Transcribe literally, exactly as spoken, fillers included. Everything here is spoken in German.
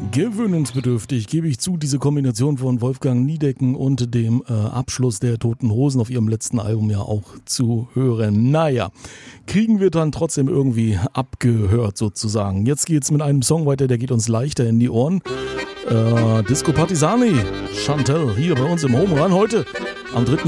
Gewöhnungsbedürftig, gebe ich zu, diese Kombination von Wolfgang Niedecken und dem äh, Abschluss der Toten Hosen auf ihrem letzten Album ja auch zu hören. Naja, kriegen wir dann trotzdem irgendwie abgehört sozusagen. Jetzt geht's mit einem Song weiter, der geht uns leichter in die Ohren. Äh, Disco Partisani, Chantel, hier bei uns im Home Run heute am dritten